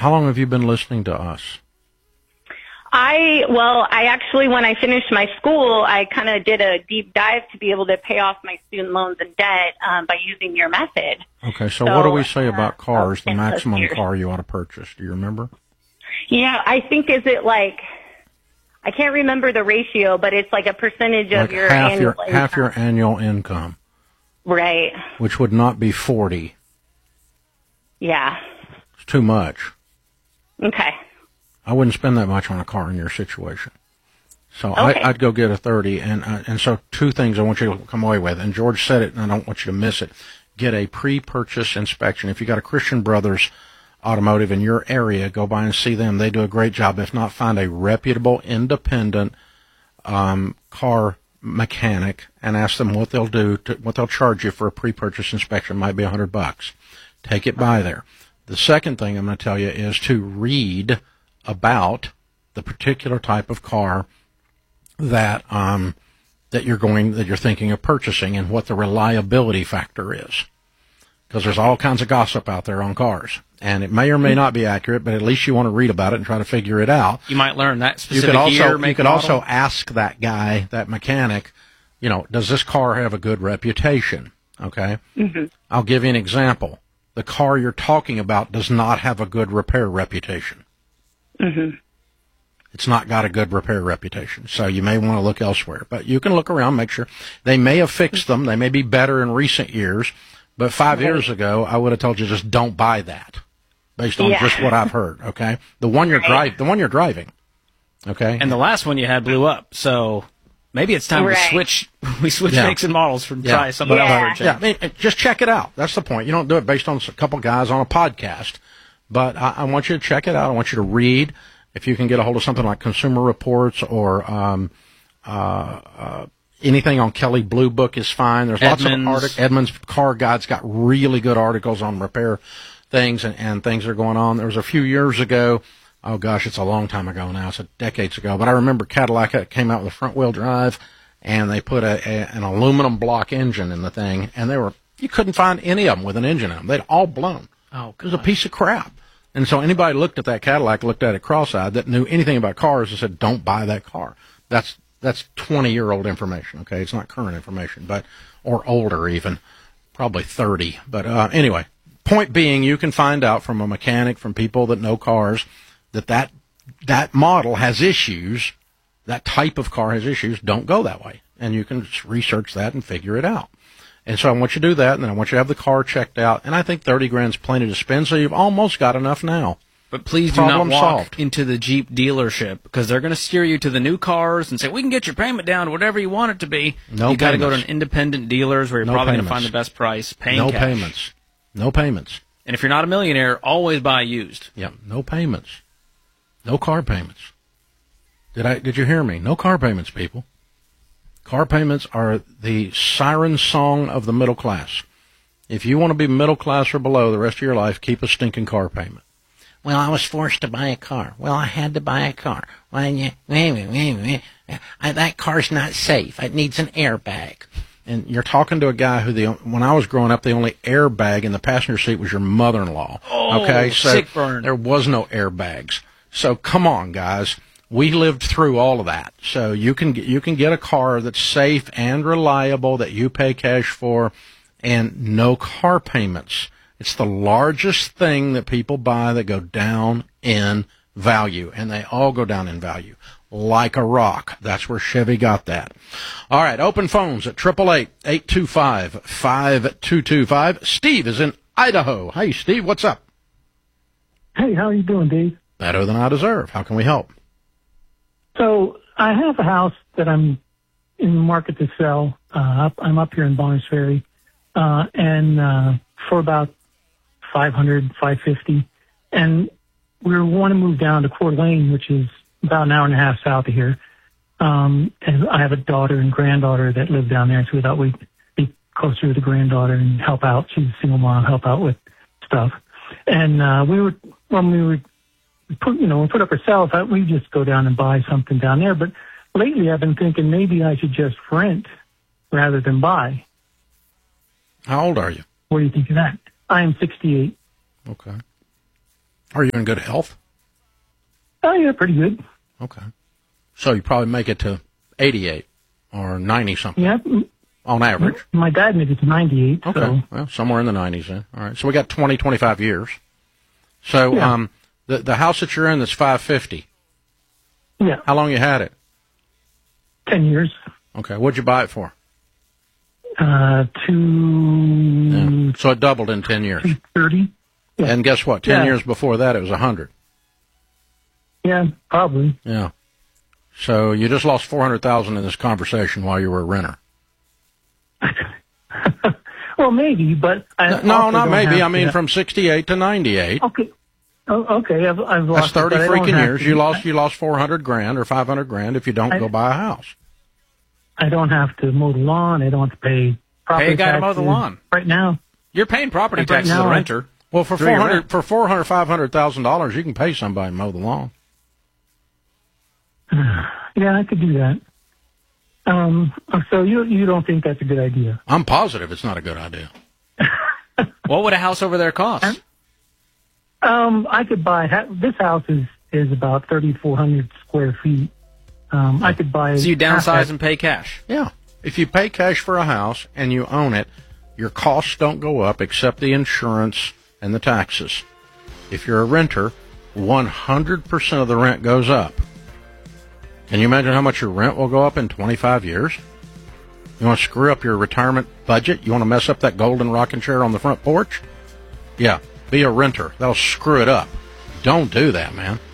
How long have you been listening to us? I actually, when I finished my school, I kind of did a deep dive to be able to pay off my student loans and debt by using your method. Okay, so what do we say about cars, the maximum car you ought to purchase? Do you remember? Yeah, I think I can't remember the ratio, but it's like a percentage of your annual income. Half your annual income. Right. Which would not be 40. Yeah. It's too much. Okay. I wouldn't spend that much on a car in your situation. So okay. I'd go get a 30. And so two things I want you to come away with, and George said it, and I don't want you to miss it. Get a pre-purchase inspection. If you got a Christian Brothers Automotive in your area, go by and see them. They do a great job. If not, find a reputable, independent car mechanic and ask them what they'll do, what they'll charge you for a pre-purchase inspection. It might be $100. Take it by there. The second thing I'm going to tell you is to read about the particular type of car that you're thinking of purchasing and what the reliability factor is. Because there's all kinds of gossip out there on cars. And it may or may not be accurate, but at least you want to read about it and try to figure it out. You might learn that specific year, you could also ask that guy, that mechanic, does this car have a good reputation? Okay? Mm-hmm. I'll give you an example. The car you're talking about does not have a good repair reputation. Mm-hmm. It's not got a good repair reputation, so you may want to look elsewhere. But you can look around, make sure. They may have fixed them. They may be better in recent years. But 5 years ago, I would have told you just don't buy that, based on just what I've heard. Okay, the one you're driving. Okay, and the last one you had blew up. So maybe it's time to switch. We switch makes and models for try something else. Yeah, I mean, just check it out. That's the point. You don't do it based on a couple guys on a podcast. But I want you to check it out. I want you to read. If you can get a hold of something like Consumer Reports or anything on Kelley Blue Book is fine. There's lots of articles. Edmunds Car Guide's got really good articles on repair things and things that are going on. There was a few years ago. Oh, gosh, it's a long time ago now. It's decades ago. But I remember Cadillac came out with a front-wheel drive, and they put an aluminum block engine in the thing, and you couldn't find any of them with an engine in them. They'd all blown. Oh, it was a piece of crap. And so anybody looked at that Cadillac, looked at it cross-eyed, that knew anything about cars and said, don't buy that car. That's 20-year-old information, okay? It's not current information, or older even, probably 30. But anyway, point being, you can find out from a mechanic, from people that know cars, that model has issues, that type of car has issues. Don't go that way. And you can just research that and figure it out. And so I want you to do that, and then I want you to have the car checked out. And I think $30,000's plenty to spend, so you've almost got enough now. But please do not walk into the Jeep dealership, because they're going to steer you to the new cars and say, we can get your payment down to whatever you want it to be. You got to go to an independent dealers where you're probably going to find the best price, paying cash. No payments. And if you're not a millionaire, always buy used. Yeah, no payments. No car payments. Did you hear me? No car payments, people. Car payments are the siren song of the middle class. If you want to be middle class or below the rest of your life, keep a stinking car payment. Well, I was forced to buy a car. Well, I had to buy a car. Well, that car's not safe. It needs an airbag. And you're talking to a guy who, when I was growing up, the only airbag in the passenger seat was your mother-in-law. Oh, okay, so sick burn. There was no airbags. So come on, guys. We lived through all of that. So you can get a car that's safe and reliable that you pay cash for, and no car payments. It's the largest thing that people buy that go down in value, and they all go down in value like a rock. That's where Chevy got that. All right, open phones at 888-825-5225. Steve is in Idaho. Hey, Steve, what's up? Hey, how are you doing, Dave? Better than I deserve. How can we help? So I have a house that I'm in the market to sell. I'm up here in Bonners Ferry, and for about $550, and we want to move down to Coeur d'Alene, which is about an hour and a half south of here. And I have a daughter and granddaughter that live down there, so we thought we'd be closer to the granddaughter and help out. She's a single mom, help out with stuff. And we put up for sale, thought we'd just go down and buy something down there. But lately I've been thinking maybe I should just rent rather than buy. How old are you? What do you think of that? I am 68. Okay. Are you in good health? Oh, yeah, pretty good. Okay. So you probably make it to 88 or 90 something. Yeah. On average. My dad made it to 98. Okay. So. Well, somewhere in the 90s then. All right. So we got 20, 25 years. So, yeah. The house that you're in that's 550. Yeah. How long you had it? 10 years. Okay. What'd you buy it for? Yeah. So it doubled in 10 years. 230. Yeah. And guess what? 10 years before that, it was 100. Yeah, probably. Yeah. So you just lost $400,000 in this conversation while you were a renter. Well, maybe, but not maybe. I mean, from 68 to 98. Okay. Oh, okay. I've lost. That's 30 freaking years. You lost $400,000 or $500,000 if you don't go buy a house. I don't have to mow the lawn. I don't have to pay property taxes. Pay a guy to mow the lawn right now. You're paying property taxes as a renter. Well, for $500,000, you can pay somebody to mow the lawn. Yeah, I could do that. So you don't think that's a good idea? I'm positive it's not a good idea. What would a house over there cost? I could buy this house is about 3,400 square feet. I could buy. So you downsize and pay cash? Yeah. If you pay cash for a house and you own it, your costs don't go up except the insurance and the taxes. If you're a renter, 100% of the rent goes up. Can you imagine how much your rent will go up in 25 years? You want to screw up your retirement budget? You want to mess up that golden rocking chair on the front porch? Yeah, be a renter. That'll screw it up. Don't do that, man.